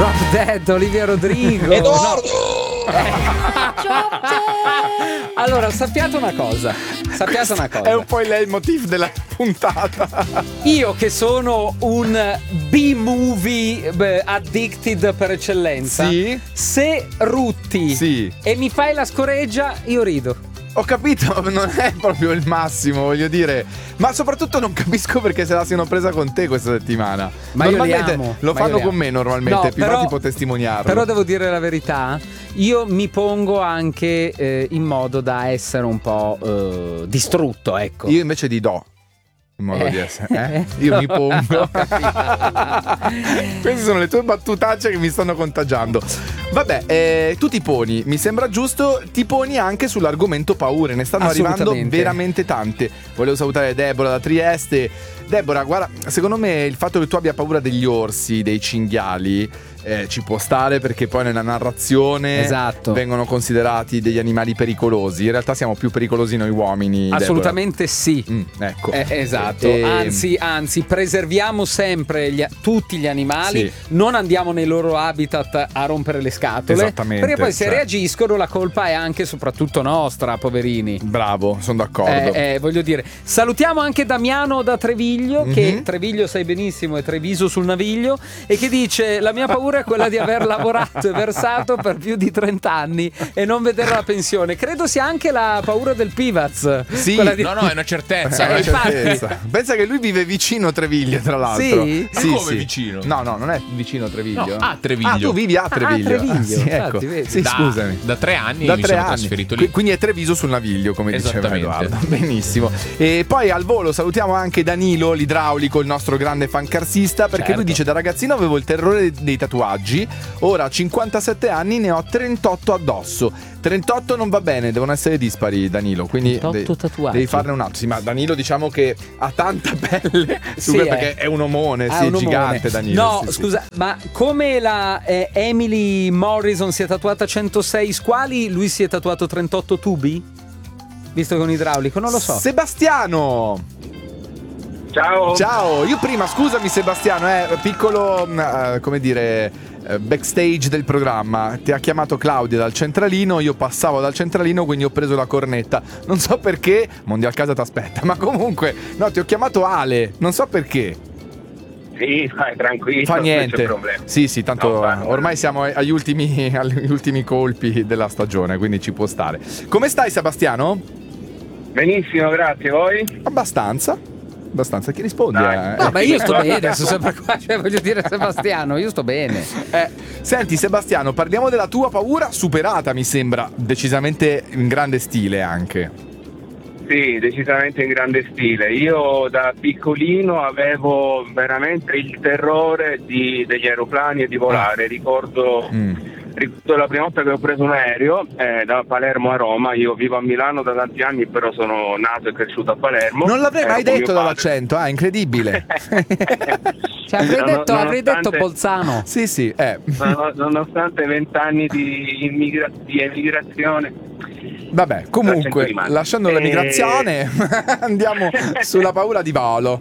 Drop Dead, Olivia Rodrigo. Edoardo! Allora, sappiate una cosa. È un po' il leitmotiv della puntata. Io che sono un B-movie addicted per eccellenza, sì? Se rutti sì. e mi fai la scoreggia, io rido. Ho capito, non è proprio il massimo, voglio dire. Ma soprattutto non capisco perché se la siano presa con te questa settimana. Ma normalmente io li amo. lo fanno con me normalmente, no, però tipo testimoniarlo. Però devo dire la verità, io mi pongo anche in modo da essere un po' distrutto, ecco. Io invece di do. In modo di essere, io mi pongo. Queste sono le tue battutacce che mi stanno contagiando. Vabbè, tu ti poni, mi sembra giusto, ti poni anche sull'argomento paure. Ne stanno arrivando veramente tante. Volevo salutare Deborah da Trieste. Deborah, guarda, secondo me il fatto che tu abbia paura degli orsi, dei cinghiali, ci può stare, perché poi nella narrazione vengono considerati degli animali pericolosi. In realtà siamo più pericolosi noi uomini. Assolutamente sì. Ecco. Esatto. Anzi, preserviamo sempre tutti gli animali, non andiamo nei loro habitat a rompere le scatole. Esattamente. Perché poi se reagiscono la colpa è anche e soprattutto nostra, poverini. Bravo, sono d'accordo. Voglio dire, salutiamo anche Damiano da Treviglio, che Treviglio sai benissimo è Treviso sul Naviglio, e che dice: la mia paura è quella di aver lavorato e versato per più di 30 anni e non vedere la pensione. Credo sia anche la paura del Pivaz. Sì, no, è una certezza. È una certezza. Pensa che lui vive vicino a Treviglio, tra l'altro. Sì? Come vicino? No, non è vicino a Treviglio. No, a Treviglio. Ah, tu vivi a Treviglio. Sì, ecco. Sì, scusami. Da 3 anni mi sono trasferito lì. Quindi è Treviso sul Naviglio, come diceva Edoardo. Benissimo. E poi al volo salutiamo anche Danilo, l'idraulico, il nostro grande fancarsista, perché lui dice: da ragazzino avevo il terrore dei tatuaggi, ora a 57 anni ne ho 38 addosso. 38 non va bene, devono essere dispari, Danilo, quindi devi farne un altro. Sì, ma Danilo diciamo che ha tanta pelle perché è un omone, è gigante Danilo. No, scusa, ma come la Emily Morrison si è tatuata 106 squali, lui si è tatuato 38 tubi? Visto che è un idraulico, non lo so. Sebastiano! Ciao, io prima, scusami Sebastiano, piccolo, come dire, backstage del programma, ti ha chiamato Claudia dal centralino, io passavo dal centralino, quindi ho preso la cornetta, non so perché, Mondial Casa t'aspetta, ma comunque, no, ti ho chiamato Ale, non so perché. Sì, vai tranquillo, fa niente. non c'è problema. Sì, tanto ormai siamo agli ultimi colpi della stagione, quindi ci può stare. Come stai Sebastiano? Benissimo, grazie, voi? Abbastanza, chi risponde? No, ma io sto bene, sono sempre qua, cioè voglio dire Sebastiano, io sto bene. Senti Sebastiano, parliamo della tua paura superata, mi sembra, decisamente in grande stile anche. Sì, decisamente in grande stile. Io da piccolino avevo veramente il terrore degli aeroplani e di volare. Ricordo la prima volta che ho preso un aereo da Palermo a Roma. Io vivo a Milano da tanti anni, però sono nato e cresciuto a Palermo. Non l'avrei mai detto dall'accento, incredibile. Cioè, avrei detto Bolzano. Sì. Nonostante 20 anni di emigrazione. Vabbè, comunque, lasciando l'emigrazione, andiamo sulla paura di volo.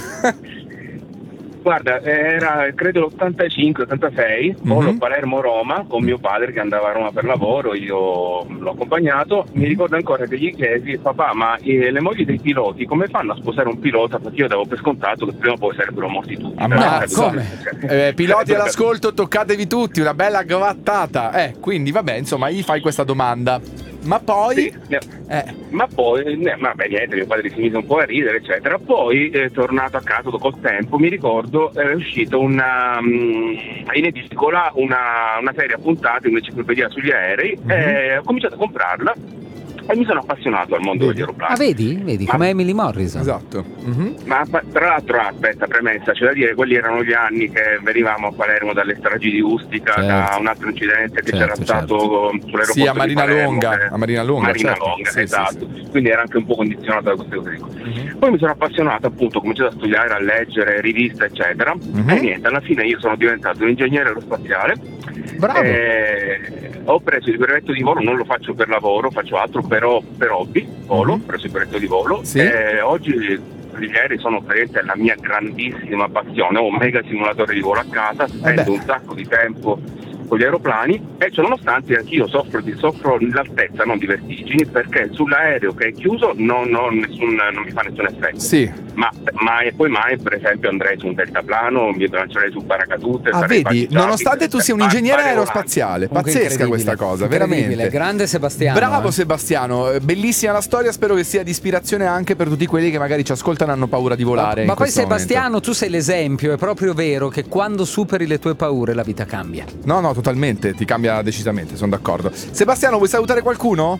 Guarda, era credo l'85-86, volo Palermo-Roma con mio padre che andava a Roma per lavoro, io l'ho accompagnato. Mi ricordo ancora che gli chiesi: papà, ma le mogli dei piloti come fanno a sposare un pilota? Perché io davo per scontato che prima o poi sarebbero morti tutti. Come? Piloti all'ascolto, toccatevi tutti, una bella gavattata. Quindi vabbè, insomma, gli fai questa domanda. Ma poi vabbè, niente, mio padre si mise un po' a ridere, eccetera. Poi tornato a casa col tempo, mi ricordo è uscito in edicola una serie a puntate, un'enciclopedia sugli aerei, ho cominciato a comprarla e mi sono appassionato al mondo degli aeroplani. Vedi, come Emily Morrison. Esatto. Ma tra l'altro, aspetta, premessa, c'è da dire, quelli erano gli anni che venivamo a Palermo dalle stragi di Ustica, da un altro incidente che c'era stato sull'aeroporto. Sì, a Marina Longa. A Marina Longa, esatto. Quindi era anche un po' condizionato da queste cose. Poi mi sono appassionato, appunto, ho cominciato a studiare, a leggere riviste, eccetera. E niente, alla fine io sono diventato un ingegnere aerospaziale. Bravo. Ho preso il brevetto di volo, non lo faccio per lavoro, faccio altro, però per hobby, volo, ho preso il brevetto di volo. Sì. Oggi gli aerei sono praticamente la mia grandissima passione. Ho un mega simulatore di volo a casa, spendo un sacco di tempo con gli aeroplani e ciononostante anch'io soffro l'altezza, non di vertigini, perché sull'aereo che è chiuso non mi fa nessun effetto. Sì. Ma mai per esempio andrei su un deltaplano, mi lancerei su paracadute. Vedi, nonostante tu sia un ingegnere aerospaziale, pazzesca questa cosa, veramente. Grande Sebastiano. Bravo Sebastiano, bellissima la storia, spero che sia di ispirazione anche per tutti quelli che magari ci ascoltano e hanno paura di volare. Ma poi Sebastiano, tu sei l'esempio, è proprio vero che quando superi le tue paure la vita cambia. No, totalmente, ti cambia decisamente, sono d'accordo. Sebastiano, vuoi salutare qualcuno?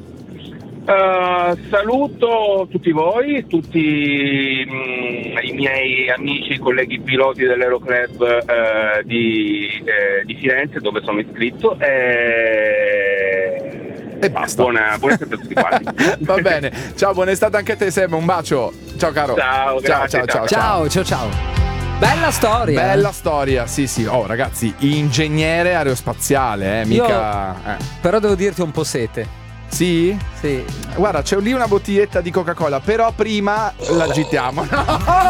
Saluto tutti voi, tutti i miei amici, colleghi piloti dell'Aeroclub di Firenze, dove sono iscritto, e basta. Buona estate a tutti quanti. Va bene, ciao, buona estate anche a te Sam, un bacio. Ciao caro. Ciao, grazie, ciao. Bella storia. Sì. Oh ragazzi, ingegnere aerospaziale, mica. Però devo dirti un po' sete. Sì? Sì. Guarda, c'è lì una bottiglietta di Coca-Cola, però prima l'agitiamo.